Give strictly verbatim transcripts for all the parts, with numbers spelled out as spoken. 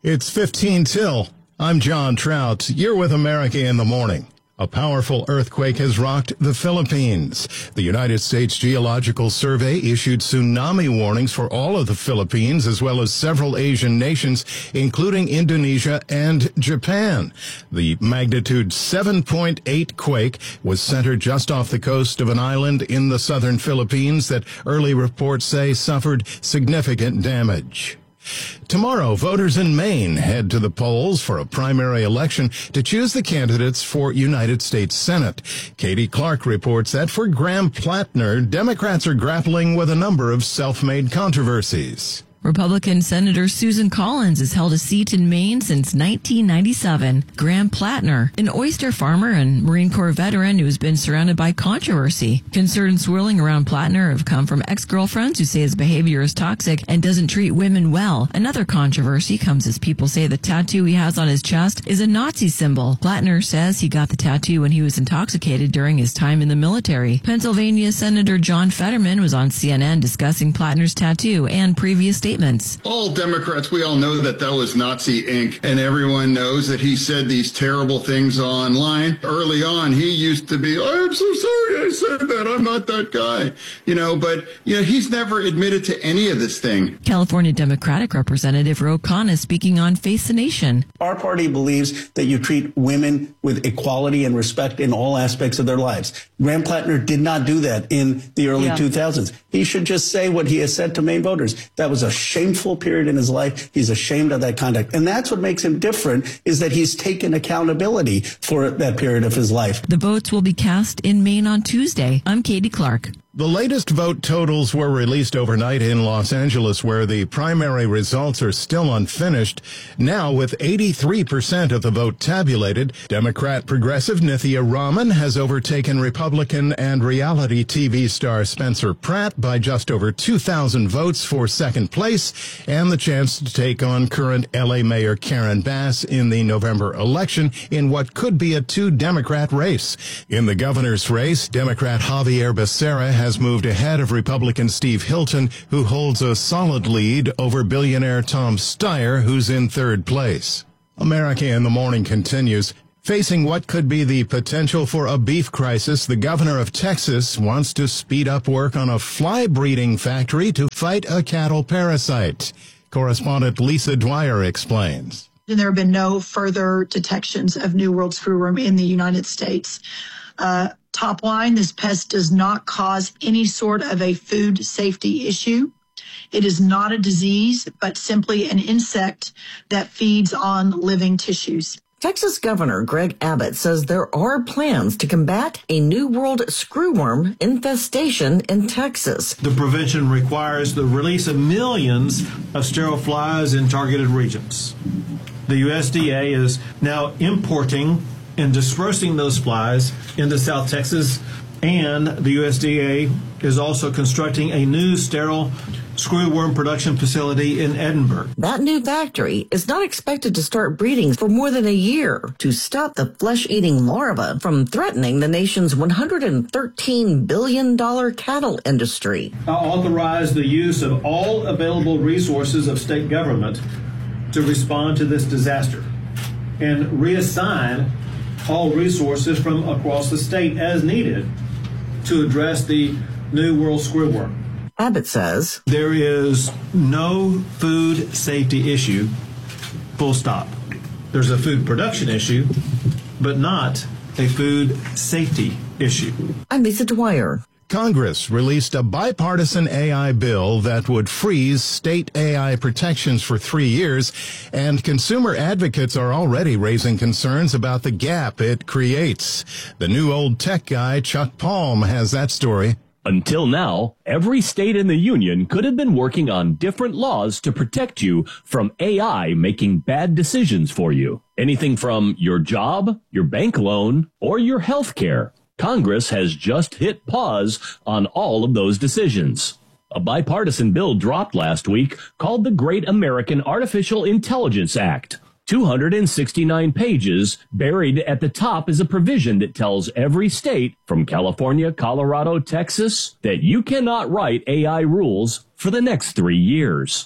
It's fifteen till. I'm John Trout. You're with America in the Morning. A powerful earthquake has rocked the Philippines. The United States Geological Survey issued tsunami warnings for all of the Philippines, as well as several Asian nations, including Indonesia and Japan. The magnitude seven point eight quake was centered just off the coast of an island in the southern Philippines that early reports say suffered significant damage. Tomorrow, voters in Maine head to the polls for a primary election to choose the candidates for United States Senate. Katie Clark reports that for Graham Plattner, Democrats are grappling with a number of self-made controversies. Republican Senator Susan Collins has held a seat in Maine since nineteen ninety-seven. Graham Plattner, an oyster farmer and Marine Corps veteran who has been surrounded by controversy. Concerns swirling around Plattner have come from ex-girlfriends who say his behavior is toxic and doesn't treat women well. Another controversy comes as people say the tattoo he has on his chest is a Nazi symbol. Plattner says he got the tattoo when he was intoxicated during his time in the military. Pennsylvania Senator John Fetterman was on C N N discussing Plattner's tattoo and previous statements. All Democrats, we all know that that was Nazi ink, and everyone knows that he said these terrible things online. Early on, he used to be, I'm so sorry I said that, I'm not that guy. You know, but, you know, he's never admitted to any of this thing. California Democratic Representative Ro Khanna speaking on Face the Nation. Our party believes that you treat women with equality and respect in all aspects of their lives. Graham Plattner did not do that in the early yeah. two thousands. He should just say what he has said to Maine voters. That was a shameful period in his life. He's ashamed of that conduct. And that's what makes him different, is that he's taken accountability for that period of his life. The votes will be cast in Maine on Tuesday. I'm Katie Clark. The latest vote totals were released overnight in Los Angeles, where the primary results are still unfinished. Now, with eighty-three percent of the vote tabulated, Democrat progressive Nithya Raman has overtaken Republican and reality T V star Spencer Pratt by just over two thousand votes for second place and the chance to take on current L A Mayor Karen Bass in the November election in what could be a two-Democrat race. In the governor's race, Democrat Javier Becerra has has moved ahead of Republican Steve Hilton, who holds a solid lead over billionaire Tom Steyer, who's in third place. America in the Morning continues. Facing what could be the potential for a beef crisis, the governor of Texas wants to speed up work on a fly breeding factory to fight a cattle parasite. Correspondent Lisa Dwyer explains. And there have been no further detections of New World screwworm in the United States. Uh, top line, this pest does not cause any sort of a food safety issue. It is not a disease, but simply an insect that feeds on living tissues. Texas Governor Greg Abbott says there are plans to combat a New World screwworm infestation in Texas. The prevention requires the release of millions of sterile flies in targeted regions. The U S D A is now importing and dispersing those flies into South Texas, and the U S D A is also constructing a new sterile screwworm production facility in Edinburgh. That new factory is not expected to start breeding for more than a year to stop the flesh-eating larva from threatening the nation's one hundred thirteen billion dollars cattle industry. I authorize the use of all available resources of state government to respond to this disaster and reassign all resources from across the state as needed to address the New World screwworm. Abbott says there is no food safety issue, full stop. There's a food production issue, but not a food safety issue. I'm Lisa Dwyer. Congress released a bipartisan A I bill that would freeze state A I protections for three years, and consumer advocates are already raising concerns about the gap it creates. The new old tech guy, Chuck Palm, has that story. Until now, every state in the union could have been working on different laws to protect you from A I making bad decisions for you. Anything from your job, your bank loan, or your health care. Congress has just hit pause on all of those decisions. A bipartisan bill dropped last week called the Great American Artificial Intelligence Act. two hundred sixty-nine pages. Buried at the top is a provision that tells every state, from California, Colorado, Texas, that you cannot write A I rules for the next three years.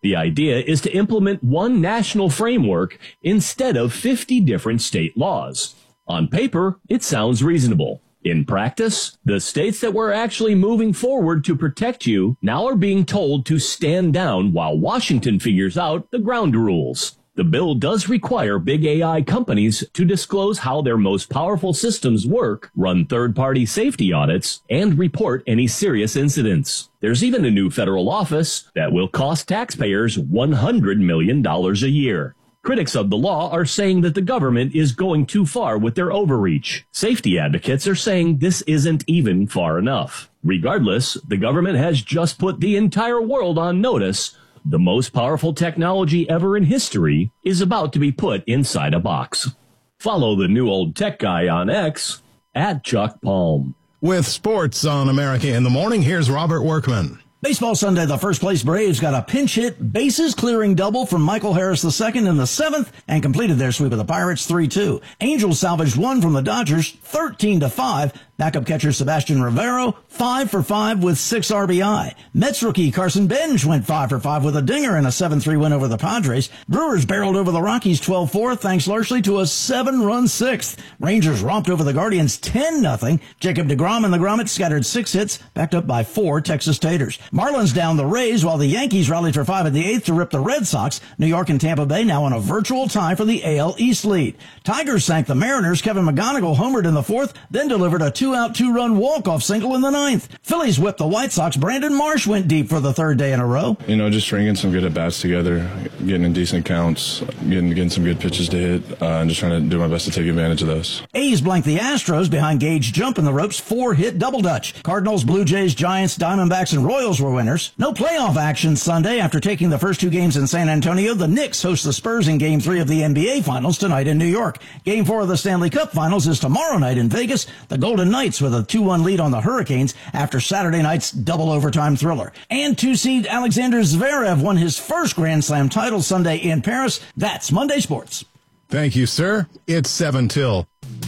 The idea is to implement one national framework instead of fifty different state laws. On paper, it sounds reasonable. In practice, the states that were actually moving forward to protect you now are being told to stand down while Washington figures out the ground rules. The bill does require big A I companies to disclose how their most powerful systems work, run third-party safety audits, and report any serious incidents. There's even a new federal office that will cost taxpayers one hundred million dollars a year. Critics of the law are saying that the government is going too far with their overreach. Safety advocates are saying this isn't even far enough. Regardless, the government has just put the entire world on notice. The most powerful technology ever in history is about to be put inside a box. Follow the new old tech guy on X at Chuck Palm. With sports on America in the Morning, here's Robert Workman. Baseball Sunday, the first place Braves got a pinch hit, bases clearing double from Michael Harris the second in the seventh and completed their sweep of the Pirates three two. Angels salvaged one from the Dodgers thirteen to five. Backup catcher Sebastian Rivero, five for five with six R B I. Mets rookie Carson Bench went five for five with a dinger in a seven three win over the Padres. Brewers barreled over the Rockies twelve four thanks largely to a seven-run sixth. Rangers romped over the Guardians ten nothing. Jacob deGrom and the Grommets scattered six hits, backed up by four Texas Taters. Marlins down the Rays while the Yankees rallied for five in the eighth to rip the Red Sox. New York and Tampa Bay now on a virtual tie for the A L East lead. Tigers sank the Mariners. Kevin McGonigal homered in the fourth, then delivered a two-out, two-run walk-off single in the ninth. Phillies whipped the White Sox. Brandon Marsh went deep for the third day in a row. You know, just stringing some good at-bats together, getting in decent counts, getting, getting some good pitches to hit, uh, and just trying to do my best to take advantage of those. A's blanked the Astros behind Gage jumping the ropes, four-hit double dutch. Cardinals, Blue Jays, Giants, Diamondbacks, and Royals were winners. No playoff action Sunday after taking the first two games in San Antonio. The Knicks host the Spurs in Game three of the N B A Finals tonight in New York. Game four of the Stanley Cup Finals is tomorrow night in Vegas. The Golden Knights with a two one lead on the Hurricanes after Saturday night's double overtime thriller. And two-seed Alexander Zverev won his first Grand Slam title Sunday in Paris. That's Monday Sports. Thank you, sir. It's seven till.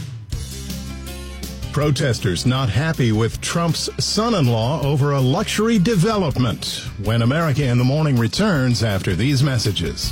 Protesters not happy with Trump's son-in-law over a luxury development. When America in the Morning returns after these messages.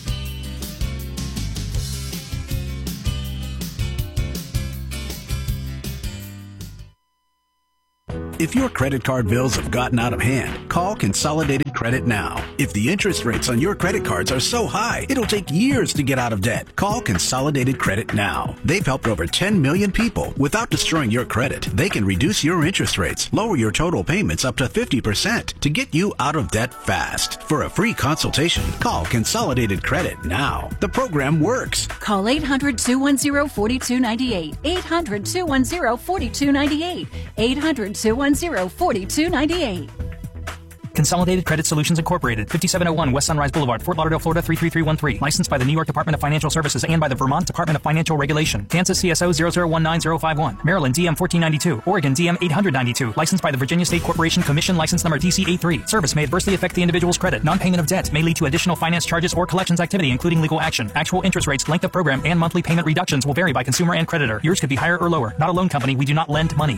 If your credit card bills have gotten out of hand, call Consolidated Credit now. If the interest rates on your credit cards are so high, it'll take years to get out of debt. Call Consolidated Credit now. They've helped over ten million people without destroying your credit. They can reduce your interest rates, lower your total payments up to fifty percent to get you out of debt fast. For a free consultation, call Consolidated Credit now. The program works. Call eight hundred, two one zero, four two nine eight. eight hundred, two one zero, four two nine eight. eight hundred, two one zero, four two nine eight. Consolidated Credit Solutions Incorporated, fifty-seven oh one West Sunrise Boulevard, Fort Lauderdale, Florida three three three one three. Licensed by the New York Department of Financial Services and by the Vermont Department of Financial Regulation. Kansas C S O zero zero one nine zero five one. Maryland D M fourteen ninety-two. Oregon D M eight hundred ninety-two. Licensed by the Virginia State Corporation Commission. License number D C A three. Service may adversely affect the individual's credit. Non-payment of debt may lead to additional finance charges or collections activity, including legal action. Actual interest rates, length of program, and monthly payment reductions will vary by consumer and creditor. Yours could be higher or lower. Not a loan company. We do not lend money.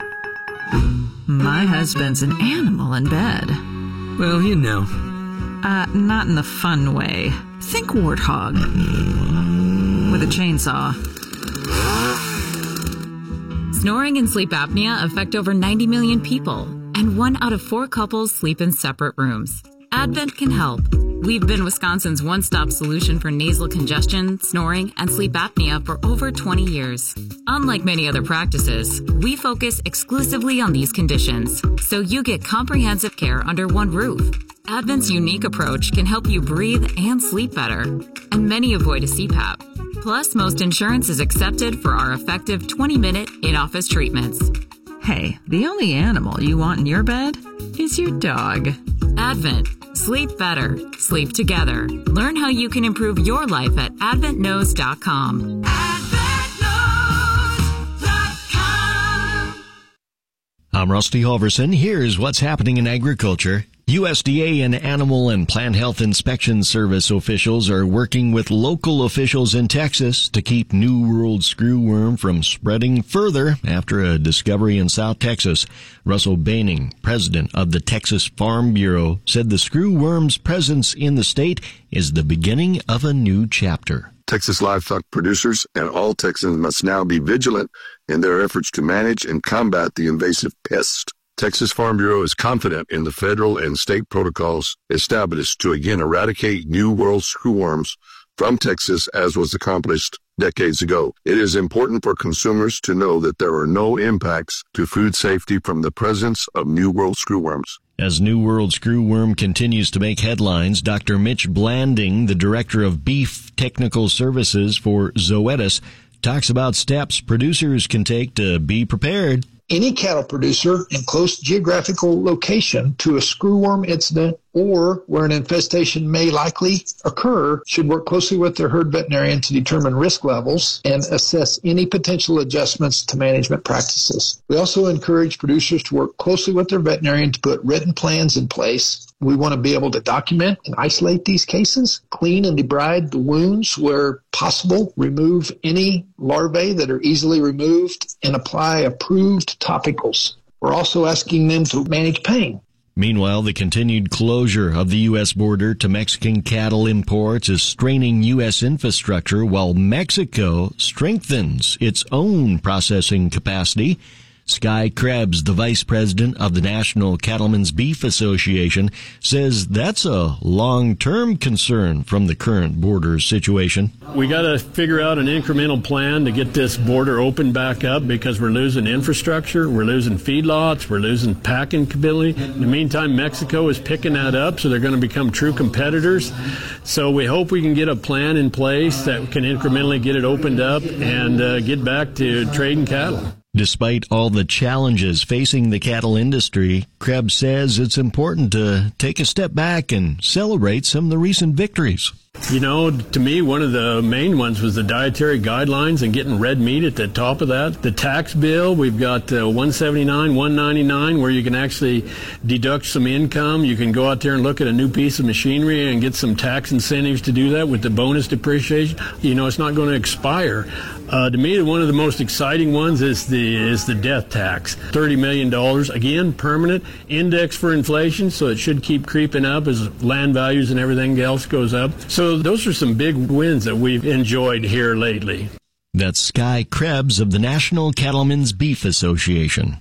My husband's an animal in bed. Well, you know. Uh, not in the fun way. Think warthog. With a chainsaw. Snoring and sleep apnea affect over ninety million people, and one out of four couples sleep in separate rooms. Advent can help. We've been Wisconsin's one-stop solution for nasal congestion, snoring, and sleep apnea for over twenty years. Unlike many other practices, we focus exclusively on these conditions, so you get comprehensive care under one roof. Advent's unique approach can help you breathe and sleep better, and many avoid a C PAP. Plus, most insurance is accepted for our effective twenty-minute in-office treatments. Hey, the only animal you want in your bed is your dog. Advent. Sleep better. Sleep together. Learn how you can improve your life at advent knows dot com. I'm Rusty Halverson. Here's what's happening in agriculture. U S D A and Animal and Plant Health Inspection Service officials are working with local officials in Texas to keep New World screwworm from spreading further after a discovery in South Texas. Russell Baining, president of the Texas Farm Bureau, said the screwworm's presence in the state is the beginning of a new chapter. Texas livestock producers and all Texans must now be vigilant in their efforts to manage and combat the invasive pest. Texas Farm Bureau is confident in the federal and state protocols established to again eradicate New World screwworms from Texas, as was accomplished decades ago. It is important for consumers to know that there are no impacts to food safety from the presence of New World screwworms. As New World screwworm continues to make headlines, Doctor Mitch Blanding, the director of Beef Technical Services for Zoetis, talks about steps producers can take to be prepared. Any cattle producer in close geographical location to a screwworm incident or where an infestation may likely occur should work closely with their herd veterinarian to determine risk levels and assess any potential adjustments to management practices. We also encourage producers to work closely with their veterinarian to put written plans in place. We want to be able to document and isolate these cases, clean and debride the wounds where possible, remove any larvae that are easily removed, and apply approved topicals. We're also asking them to manage pain. Meanwhile, the continued closure of the U S border to Mexican cattle imports is straining U S infrastructure while Mexico strengthens its own processing capacity. Sky Krebs, the vice president of the National Cattlemen's Beef Association, says that's a long-term concern from the current border situation. We got to figure out an incremental plan to get this border open back up because we're losing infrastructure, we're losing feedlots, we're losing packing ability. In the meantime, Mexico is picking that up, so they're going to become true competitors. So we hope we can get a plan in place that can incrementally get it opened up and uh, get back to trading cattle. Despite all the challenges facing the cattle industry, Krebs says it's important to take a step back and celebrate some of the recent victories. You know, to me, one of the main ones was the dietary guidelines and getting red meat at the top of that. The tax bill, we've got uh, one seventy-nine, one ninety-nine, where you can actually deduct some income. You can go out there and look at a new piece of machinery and get some tax incentives to do that with the bonus depreciation. You know, it's not going to expire. Uh, to me, one of the most exciting ones is the is the death tax, thirty million dollars. Again, permanent, index for inflation, so it should keep creeping up as land values and everything else goes up. So those are some big wins that we've enjoyed here lately. That's Sky Krebs of the National Cattlemen's Beef Association.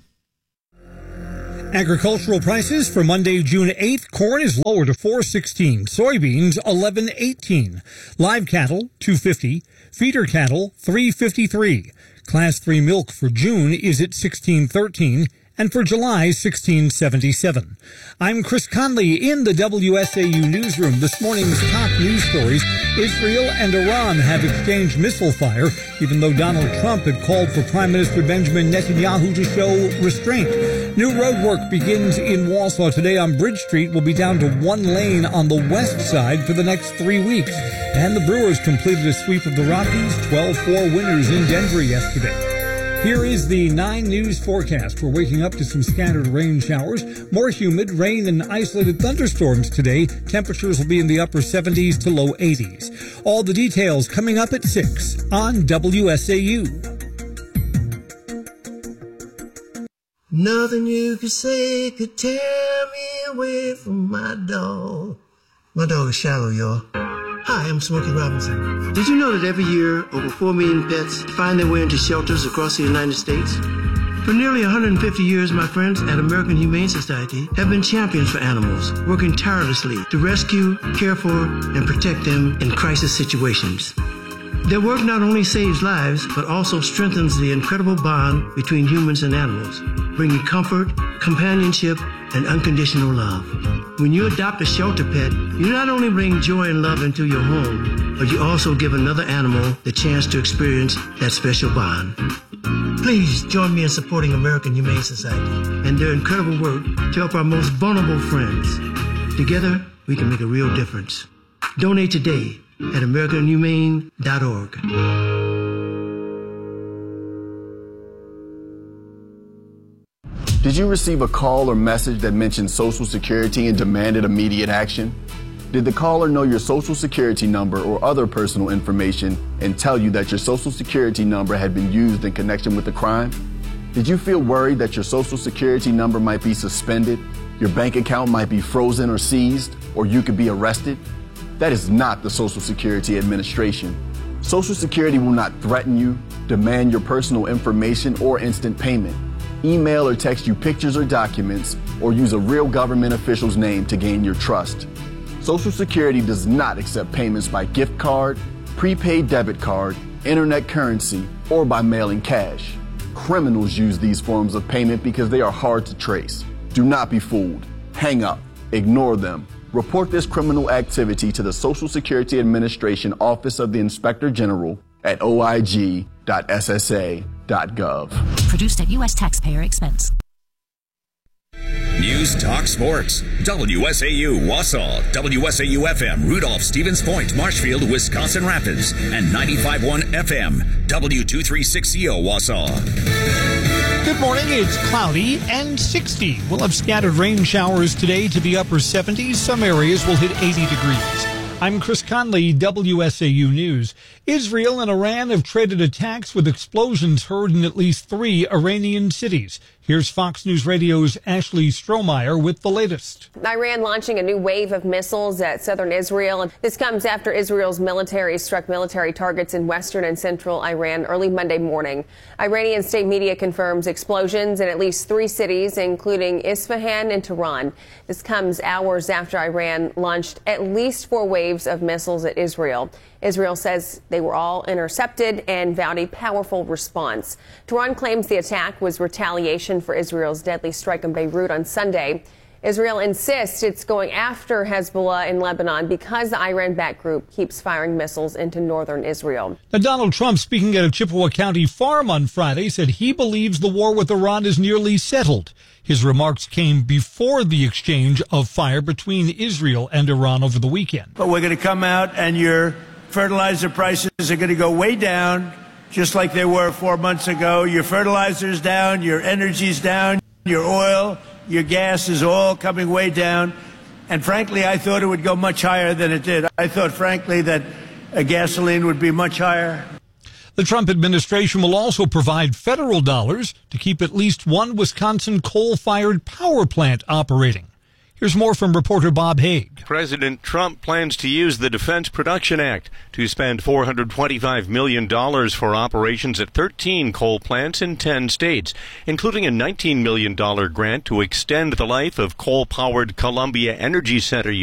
Agricultural prices for Monday, June eighth. Corn is lower to four sixteen. Soybeans, eleven eighteen. Live cattle, two fifty. Feeder cattle, three fifty-three. Class three milk for June is at sixteen thirteen. And for July, sixteen seventy-seven. I'm Chris Conley in the W S A U newsroom. This morning's top news stories. Israel and Iran have exchanged missile fire, even though Donald Trump had called for Prime Minister Benjamin Netanyahu to show restraint. New road work begins in Walsall today on Bridge Street. Will be down to one lane on the west side for the next three weeks. And the Brewers completed a sweep of the Rockies, twelve four winners in Denver yesterday. Here is the nine News forecast. We're waking up to some scattered rain showers, more humid, rain and isolated thunderstorms today. Temperatures will be in the upper seventies to low eighties. All the details coming up at six on W S A U. Nothing you could say could tear me away from my dog. My dog is shallow, y'all. Hi, I'm Smokey Robinson. Did you know that every year, over four million pets find their way into shelters across the United States? For nearly one hundred fifty years, my friends at American Humane Society have been champions for animals, working tirelessly to rescue, care for, and protect them in crisis situations. Their work not only saves lives, but also strengthens the incredible bond between humans and animals, bringing comfort, companionship, and unconditional love. When you adopt a shelter pet, you not only bring joy and love into your home, but you also give another animal the chance to experience that special bond. Please join me in supporting American Humane Society and their incredible work to help our most vulnerable friends. Together, we can make a real difference. Donate today at american humane dot org. Did you receive a call or message that mentioned Social Security and demanded immediate action? Did the caller know your Social Security number or other personal information and tell you that your Social Security number had been used in connection with the crime? Did you feel worried that your Social Security number might be suspended, your bank account might be frozen or seized, or you could be arrested? That is not the Social Security Administration. Social Security will not threaten you, demand your personal information or instant payment, email or text you pictures or documents, or use a real government official's name to gain your trust. Social Security does not accept payments by gift card, prepaid debit card, internet currency, or by mailing cash. Criminals use these forms of payment because they are hard to trace. Do not be fooled. Hang up. Ignore them. Report this criminal activity to the Social Security Administration Office of the Inspector General at o i g dot s s a dot gov. Produced at U S taxpayer expense. News Talk Sports. W S A U Wausau, W S A U F M Rudolph, Stevens Point, Marshfield, Wisconsin Rapids, and ninety-five point one F M W two thirty-six C O Wausau. Good morning. It's cloudy and sixty. We'll have scattered rain showers today to the upper seventies. Some areas will hit eighty degrees. I'm Chris Conley, W S A U News. Israel and Iran have traded attacks with explosions heard in at least three Iranian cities. Here's Fox News Radio's Ashley Strohmeyer with the latest. Iran launching a new wave of missiles at southern Israel. This comes after Israel's military struck military targets in western and central Iran early Monday morning. Iranian state media confirms explosions in at least three cities, including Isfahan and Tehran. This comes hours after Iran launched at least four waves of missiles at Israel. Israel says they were all intercepted and vowed a powerful response. Tehran claims the attack was retaliation for Israel's deadly strike on Beirut on Sunday. Israel insists it's going after Hezbollah in Lebanon because the Iran-backed group keeps firing missiles into northern Israel. Now, Donald Trump, speaking at a Chippewa County farm on Friday, said he believes the war with Iran is nearly settled. His remarks came before the exchange of fire between Israel and Iran over the weekend. But we're going to come out and your fertilizer prices are going to go way down, just like they were four months ago. Your fertilizer's down, your energy's down, your oil, your gas is all coming way down. And frankly, I thought it would go much higher than it did. I thought, frankly, that a gasoline would be much higher. The Trump administration will also provide federal dollars to keep at least one Wisconsin coal-fired power plant operating. Here's more from reporter Bob Haig. President Trump plans to use the Defense Production Act to spend four hundred twenty-five million dollars for operations at thirteen coal plants in ten states, including a nineteen million dollars grant to extend the life of coal-powered Columbia Energy Center